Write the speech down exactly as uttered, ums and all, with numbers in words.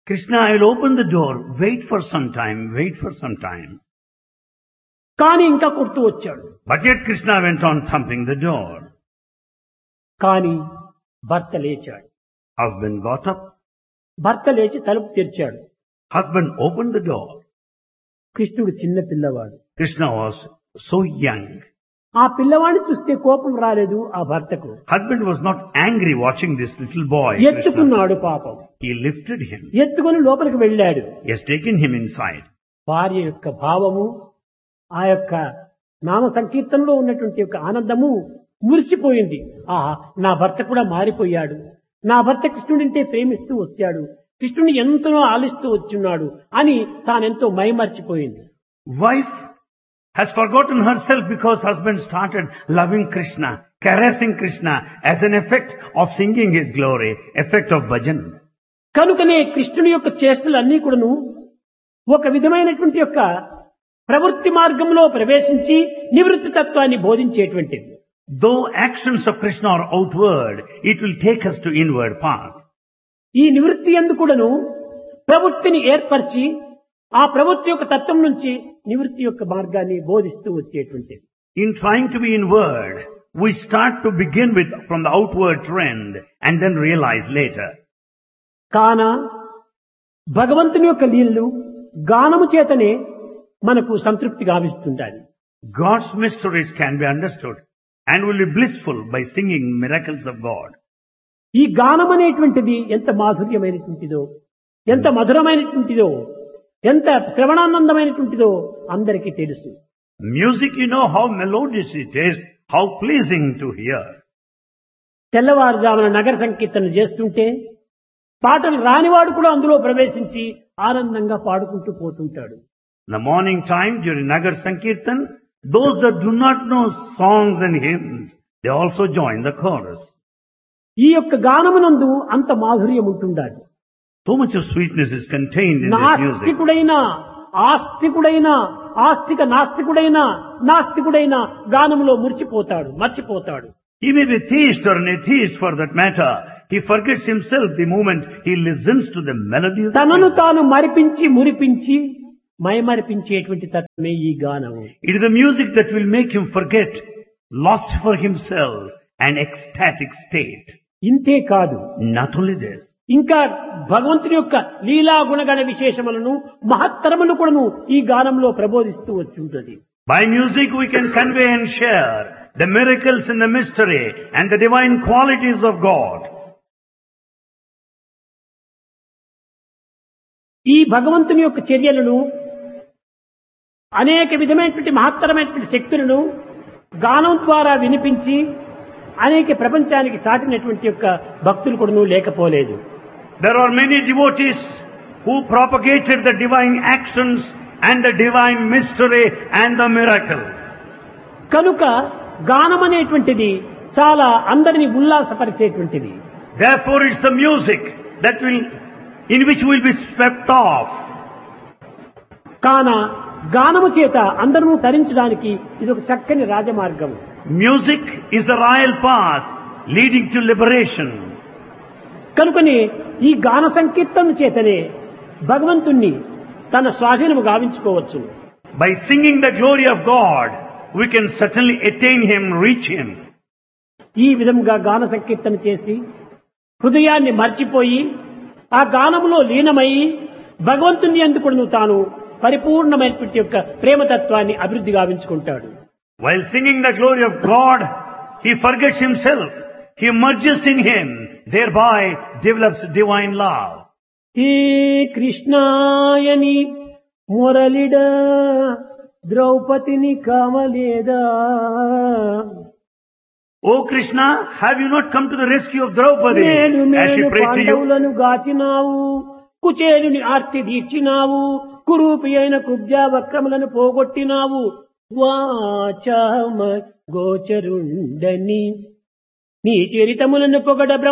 Krishna, I will open the door. Wait for some time. Wait for some time. కానీ ఇంకా కొడుతూ వచ్చాడు. But yet Krishna went on thumping the door. కానీ భర్త లేచాడు. Husband got up. భర్త లేచి తలుపు తెరిచాడు. Husband opened the door. కృష్ణుడు చిన్న పిల్లవాడు. Krishna was so young. ఆ పిల్లవాడిని చూస్తే కోపం రాలేదు ఆ భర్తకు. Husband was not angry watching this little boy. Krishna. ఎత్తుకున్నాడు పాపం. He lifted him. ఎత్తుకొని లోపలికి వెళ్ళాడు. He has taken him inside. భార్య యొక్క భావము, ఆ యొక్క నామ సంకీర్తనలో ఉన్నటువంటి యొక్క ఆనందము మురిసిపోయింది. ఆహా, నా భర్త కూడా మారిపోయాడు. నా భర్త కృష్ణుడింటే ప్రేమిస్తూ వచ్చాడు, కృష్ణుని ఎంతనో ఆలిస్తూ వచ్చున్నాడు అని తానెంతో మైమర్చిపోయింది. Wife has forgotten herself because husband started loving Krishna, caressing Krishna as an effect of singing his glory, effect of bhajan. కనుకనే కృష్ణుని యొక్క చేష్టలన్నీ కూడాను ఒక విధమైనటువంటి యొక్క ప్రవృత్తి మార్గంలో ప్రవేశించి నివృత్తి తత్వాన్ని బోధించేటువంటిది. Though actions of Krishna are outward, it will take us to inward path. ఈ నివృత్తి యందు కూడాను ప్రవృత్తిని ఏర్పరిచి ఆ ప్రవృత్తి యొక్క తత్వం నుంచి నివృత్తి యొక్క మార్గాన్ని బోధిస్తూ వచ్చేటువంటిది. In trying to be inward, we start to begin with from the outward trend and then realize later. కాన భగవంతుని యొక్క లీలలు గానము చేతనే మనకు సంతృప్తి గావిస్తుంటాయి. God's mysteries can be understood and will be blissful by singing miracles of God. ఈ గానం అనేటువంటిది ఎంత మాధుర్యమైనటువంటిదో, ఎంత మధురమైనటువంటిదో, ఎంత శ్రవణానందమైనటువంటిదో అందరికీ తెలుసు. Music, you know how melodious it is, how pleasing to hear. తెల్లవారుజామున నగర సంకీర్తన చేస్తుంటే పాటలు రానివాడు కూడా అందులో ప్రవేశించి ఆనందంగా పాడుకుంటూ పోతుంటాడు. The morning time during Nagar Sankirtan, those that do not know songs and hymns, they also join the chorus. ఈ యొక్క గానమునందు అంత మాధుర్యం ఉంటుండాలి. So much of sweetness is contained in this music. నాస్తికుడైనా ఆస్తికుడైనా ఆస్తిక నాస్తికుడైనా నాస్తికుడైనా గానములో మురిచిపోతాడు, మర్చిపోతాడు. He may be theist or an atheist for that matter. He forgets himself the moment he listens to the melody of the తనను music. తాను మరిపించి మురిపించి మైమరిపించేటువంటి తత్వమే ఈ గానము. It is the music that will make him forget, lost for himself, an ecstatic state. ఇంతే కాదు, Not only this, ఇంకా భగవంతుని యొక్క లీలా గుణగణ విశేషములను మహత్తరములు కూడాను ఈ గానంలో ప్రబోధిస్తూ వచ్చుంటది. by music we can convey and share the miracles and the mystery and the divine qualities of God. ఈ భగవంతుని యొక్క చర్యలను అనేక విధమైనటువంటి మహత్తరమైనటువంటి శక్తులను గానం ద్వారా వినిపించి అనేక ప్రపంచానికి చాటినటువంటి యొక్క భక్తులు కూడాను లేకపోలేదు. There are many devotees who propagated the divine actions and the divine mystery and the miracles. కనుక గానం అనేటువంటిది చాలా అందరిని ఉల్లాసపరిచేటువంటిది. Therefore it's the music that will, in which we will be swept off. కాన గానము చేత అందరూ తరించడానికి ఇది ఒక చక్కని రాజమార్గం. Music is the royal path leading to liberation. కనుకనే ఈ గాన సంకీర్తన చేతనే భగవంతుణ్ణి తన స్వాధీనము గావించుకోవచ్చు. By singing the glory of God, we can certainly attain Him, reach Him. ఈ విధంగా గాన సంకీర్తన చేసి హృదయాన్ని మర్చిపోయి ఆ గానములో లీనమయ్యి భగవంతుని యందు కూడాను తాను పరిపూర్ణమైనటువంటి యొక్క ప్రేమతత్వాన్ని అభివృద్ధి గావించుకుంటాడు. While singing the glory of God, he forgets himself. He merges in Him, thereby develops divine love. హే కృష్ణాయని మురళిడ ద్రౌపదిని కామలేదా. O Krishna, have you not come to the rescue of Draupadi మేలు as she మేలు prayed to you? పాండవులను గాచినావు, కుచేలుని ఆర్తి తీర్చినావు, కురూపి అయిన కుబ్జా వక్రములను పోగొట్టినావు, వాచామ గోచరుండని నీ చరితములను పొగడ